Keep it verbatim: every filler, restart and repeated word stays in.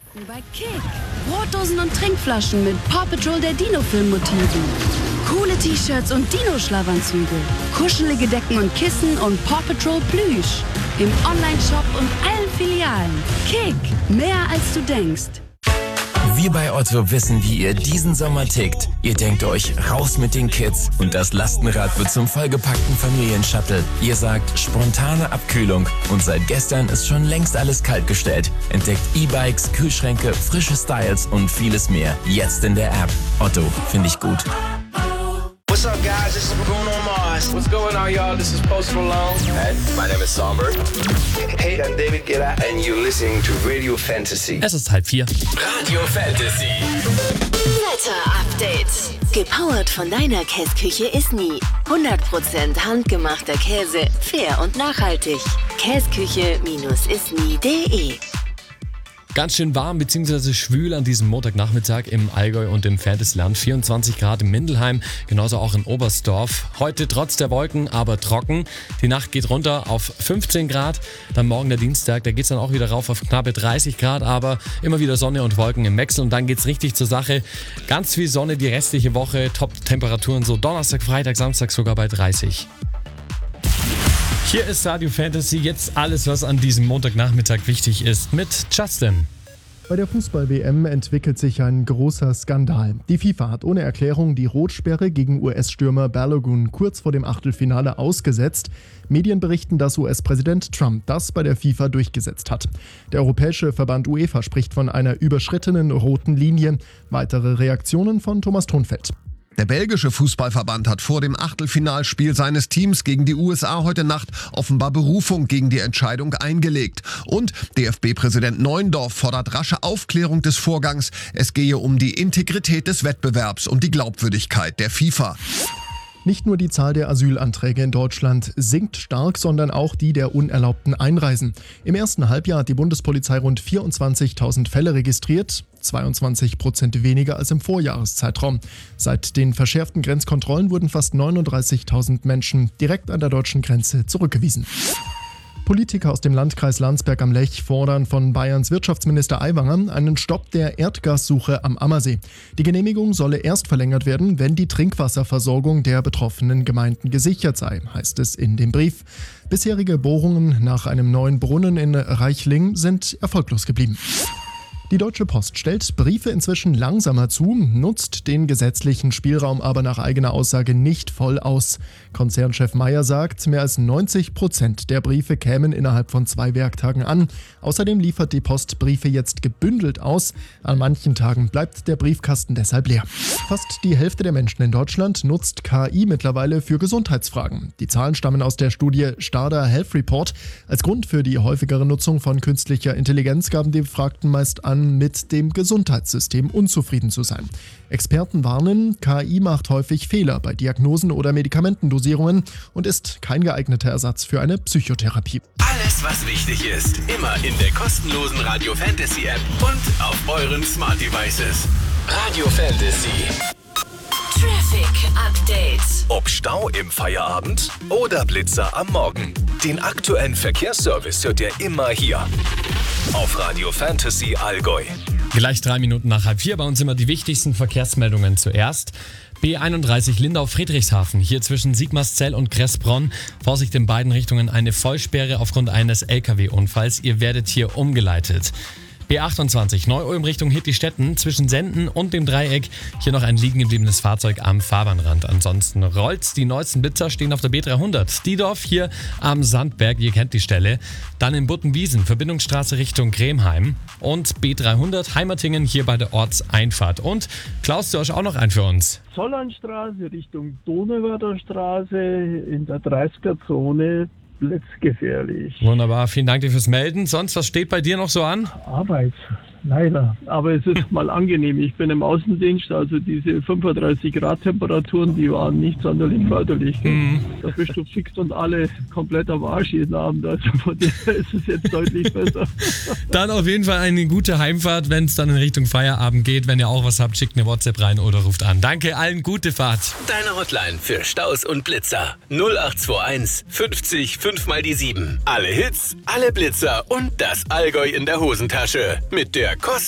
Bei Kick. Brotdosen und Trinkflaschen mit Paw Patrol der Dino-Film-Motiven. Coole T-Shirts und Dino-Schlafanzüge. Kuschelige Decken und Kissen und Paw Patrol Plüsch. Im Online-Shop und allen Filialen. Kick. Mehr als du denkst. Wir bei Otto wissen, wie ihr diesen Sommer tickt. Ihr denkt euch, raus mit den Kids und das Lastenrad wird zum vollgepackten Familienshuttle. Ihr sagt, spontane Abkühlung und seit gestern ist schon längst alles kaltgestellt. Entdeckt E-Bikes, Kühlschränke, frische Styles und vieles mehr. Jetzt in der App. Otto, finde ich gut. What's up, guys? This is Bruno Mars. What's going on, y'all? This is Post Malone. Hey, my name is Somber. Hey, I'm David Guetta and you're listening to Radio Fantasy. Es ist halb vier. Radio Fantasy. Wetter-Update. Gepowert von deiner Käsküche ist nie. hundert Prozent handgemachter Käse, fair und nachhaltig. Käsküche ist nie punkt de. Ganz schön warm bzw. schwül an diesem Montagnachmittag im Allgäu und im Fantasyland. vierundzwanzig Grad in Mindelheim, genauso auch in Oberstdorf. Heute trotz der Wolken, aber trocken. Die Nacht geht runter auf fünfzehn Grad. Dann morgen der Dienstag, da geht's dann auch wieder rauf auf knappe dreißig Grad, aber immer wieder Sonne und Wolken im Wechsel. Und dann geht's richtig zur Sache. Ganz viel Sonne die restliche Woche. Top-Temperaturen so Donnerstag, Freitag, Samstag sogar bei dreißig. Hier ist Radio Fantasy, jetzt alles, was an diesem Montagnachmittag wichtig ist, mit Justin. Bei der Fußball-W M entwickelt sich ein großer Skandal. Die FIFA hat ohne Erklärung die Rotsperre gegen U S-Stürmer Balogun kurz vor dem Achtelfinale ausgesetzt. Medien berichten, dass U S-Präsident Trump das bei der FIFA durchgesetzt hat. Der europäische Verband UEFA spricht von einer überschrittenen roten Linie. Weitere Reaktionen von Thomas Thonfeld. Der belgische Fußballverband hat vor dem Achtelfinalspiel seines Teams gegen die U S A heute Nacht offenbar Berufung gegen die Entscheidung eingelegt. Und D F B-Präsident Neuendorf fordert rasche Aufklärung des Vorgangs. Es gehe um die Integrität des Wettbewerbs und die Glaubwürdigkeit der FIFA. Nicht nur die Zahl der Asylanträge in Deutschland sinkt stark, sondern auch die der unerlaubten Einreisen. Im ersten Halbjahr hat die Bundespolizei rund vierundzwanzigtausend Fälle registriert, zweiundzwanzig Prozent weniger als im Vorjahreszeitraum. Seit den verschärften Grenzkontrollen wurden fast neununddreißigtausend Menschen direkt an der deutschen Grenze zurückgewiesen. Politiker aus dem Landkreis Landsberg am Lech fordern von Bayerns Wirtschaftsminister Aiwanger einen Stopp der Erdgassuche am Ammersee. Die Genehmigung solle erst verlängert werden, wenn die Trinkwasserversorgung der betroffenen Gemeinden gesichert sei, heißt es in dem Brief. Bisherige Bohrungen nach einem neuen Brunnen in Reichling sind erfolglos geblieben. Die Deutsche Post stellt Briefe inzwischen langsamer zu, nutzt den gesetzlichen Spielraum aber nach eigener Aussage nicht voll aus. Konzernchef Meyer sagt, mehr als neunzig Prozent der Briefe kämen innerhalb von zwei Werktagen an. Außerdem liefert die Post Briefe jetzt gebündelt aus. An manchen Tagen bleibt der Briefkasten deshalb leer. Fast die Hälfte der Menschen in Deutschland nutzt K I mittlerweile für Gesundheitsfragen. Die Zahlen stammen aus der Studie Stada Health Report. Als Grund für die häufigere Nutzung von künstlicher Intelligenz gaben die Befragten meist an, mit dem Gesundheitssystem unzufrieden zu sein. Experten warnen, K I macht häufig Fehler bei Diagnosen oder Medikamentendosierungen und ist kein geeigneter Ersatz für eine Psychotherapie. Alles, was wichtig ist, immer in der kostenlosen Radio Fantasy App und auf euren Smart Devices. Radio Fantasy. Traffic Update. Ob Stau im Feierabend oder Blitzer am Morgen. Den aktuellen Verkehrsservice hört ihr immer hier auf Radio Fantasy Allgäu. Gleich drei Minuten nach halb vier, bei uns immer die wichtigsten Verkehrsmeldungen zuerst. B einunddreißig Lindau-Friedrichshafen, hier zwischen Sigmarszell und Kressbronn. Vorsicht in beiden Richtungen, eine Vollsperre aufgrund eines L K W-Unfalls. Ihr werdet hier umgeleitet. B achtundzwanzig Neu-Ulm Richtung Hittstetten zwischen Senden und dem Dreieck. Hier noch ein liegen gebliebenes Fahrzeug am Fahrbahnrand. Ansonsten rollt's. Die neuesten Blitzer stehen auf der B dreihundert. Diedorf hier am Sandberg, ihr kennt die Stelle. Dann in Buttenwiesen, Verbindungsstraße Richtung Kremheim. Und B dreihundert Heimertingen hier bei der Ortseinfahrt. Und Klaus, du hast auch noch einen für uns. Zollernstraße Richtung Donauwörder Straße in der dreißiger-Zone. Blitzgefährlich. Wunderbar, vielen Dank dir fürs Melden. Sonst, was steht bei dir noch so an? Arbeit, leider. Aber es ist mal angenehm. Ich bin im Außendienst, also diese fünfunddreißig Grad Temperaturen, die waren nicht sonderlich förderlich. Mhm. Da bist du fix und alle komplett am Arsch jeden Abend. Also von daher ist es jetzt deutlich besser. Dann auf jeden Fall eine gute Heimfahrt, wenn es dann in Richtung Feierabend geht. Wenn ihr auch was habt, schickt eine WhatsApp rein oder ruft an. Danke, allen gute Fahrt. Deine Hotline für Staus und Blitzer. null acht zwei eins fünfzig fünf mal die sieben. Alle Hits, alle Blitzer und das Allgäu in der Hosentasche. Mit der Kosten